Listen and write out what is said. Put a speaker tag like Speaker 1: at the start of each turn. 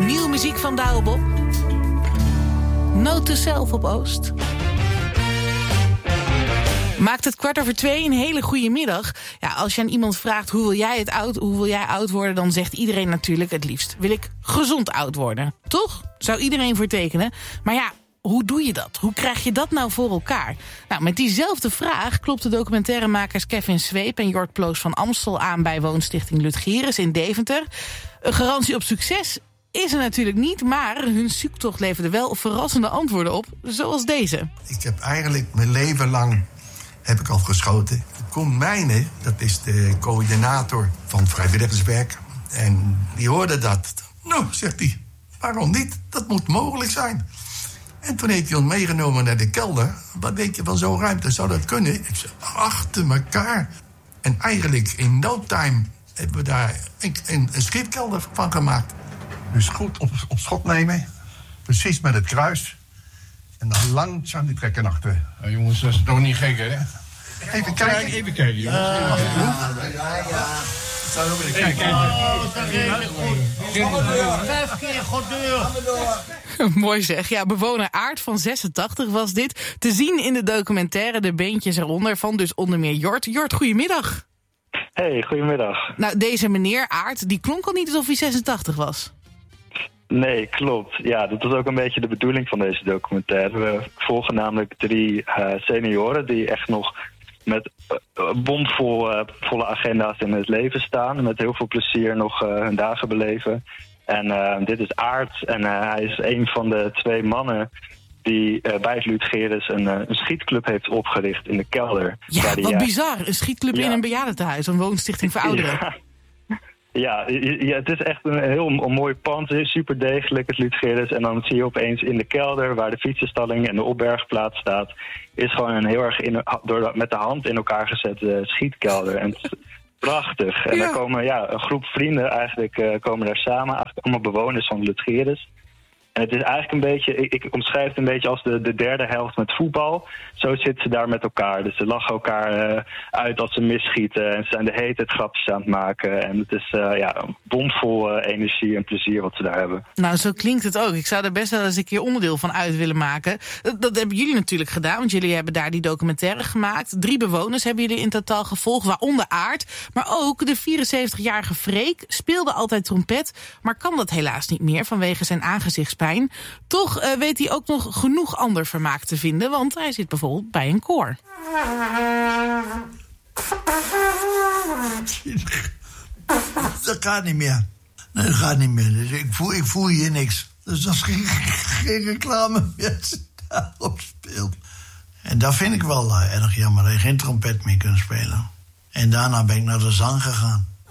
Speaker 1: Nieuwe muziek van Douwe Bob. Note to self op Oost. Maakt het 2:15, een hele goede middag. Ja, als je aan iemand vraagt hoe wil jij oud worden, dan zegt iedereen natuurlijk het liefst wil ik gezond oud worden. Toch? Zou iedereen voor tekenen. Maar ja, hoe doe je dat? Hoe krijg je dat nou voor elkaar? Nou, met diezelfde vraag klopten documentairemakers Kevin Zweep en Jort Ploos van Amstel aan bij Woonstichting Ludgerus in Deventer. Een garantie op succes is er natuurlijk niet, maar hun zoektocht leverde wel verrassende antwoorden op, zoals deze.
Speaker 2: Ik heb eigenlijk mijn leven lang al geschoten. Koen Meijnen, dat is de coördinator van vrijwilligerswerk. En die hoorde dat. Nou, zegt hij, waarom niet? Dat moet mogelijk zijn. En toen heeft hij ons meegenomen naar de kelder. Wat denk je van zo'n ruimte? Zou dat kunnen? Ik zeg, achter elkaar. En eigenlijk in no time hebben we daar een schietkelder van gemaakt.
Speaker 3: Dus goed op schot nemen. Precies met het kruis. En dan langzaam die trekken naar achteren.
Speaker 4: Ja, jongens, dat is toch niet gek, hè?
Speaker 3: Even kijken.
Speaker 4: Even kijken, jongens. Kijk.
Speaker 5: 5 keer goed deur.
Speaker 1: Mooi zeg. Ja, bewoner Aart van 86 was dit. Te zien in de documentaire De Beentjes eronder van dus onder meer Jort. Jort, goedemiddag.
Speaker 6: Hey, goedemiddag.
Speaker 1: Nou, deze meneer Aart, die klonk al niet alsof hij 86 was.
Speaker 6: Nee, klopt. Ja, dat was ook een beetje de bedoeling van deze documentaire. We volgen namelijk 3 senioren die echt nog met bomvolle agenda's in het leven staan. Met heel veel plezier nog hun dagen beleven. En dit is Aart. En hij is een van de 2 mannen die bij het Ludgerus een schietclub heeft opgericht in de kelder.
Speaker 1: Ja, wat bizar. Een schietclub in een bejaardentehuis. Een woonstichting voor ouderen.
Speaker 6: Ja, het is echt een heel mooi pand. Het is super degelijk, het Ludgerus. En dan zie je opeens in de kelder, waar de fietsenstalling en de opbergplaats staat, is gewoon een heel erg met de hand in elkaar gezette schietkelder. En het is prachtig. En daar komen een groep vrienden eigenlijk komen daar samen. Eigenlijk allemaal bewoners van het Ludgerus. En het is eigenlijk een beetje, ik omschrijf het een beetje als de derde helft met voetbal. Zo zitten ze daar met elkaar. Dus ze lachen elkaar uit als ze misschieten. En ze zijn de hele tijd grapjes aan het maken. En het is bomvol energie en plezier wat ze daar hebben.
Speaker 1: Nou, zo klinkt het ook. Ik zou er best wel eens een keer onderdeel van uit willen maken. Dat hebben jullie natuurlijk gedaan, want jullie hebben daar die documentaire gemaakt. 3 bewoners hebben jullie in totaal gevolgd, waaronder Aart. Maar ook de 74-jarige Freek speelde altijd trompet, maar kan dat helaas niet meer vanwege zijn aangezichtspijn. Toch weet hij ook nog genoeg ander vermaak te vinden, want hij zit bijvoorbeeld bij een koor.
Speaker 2: Dat gaat niet meer. Nee, dat gaat niet meer. Dus ik voel hier niks. Dus dat is geen reclame meer als je daarop speelt. En dat vind ik wel erg jammer, dat je geen trompet meer kunt spelen. En daarna ben ik naar de zang gegaan.